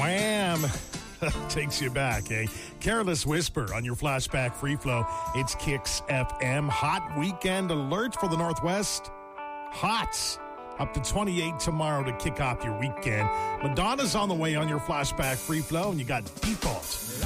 Wham! Takes you back, eh? Careless Whisper on your flashback free flow. It's Kicks FM. Hot weekend alert for the Northwest. Hot. Up to 28 tomorrow to kick off your weekend. Madonna's on the way on your flashback free flow, and you got Default.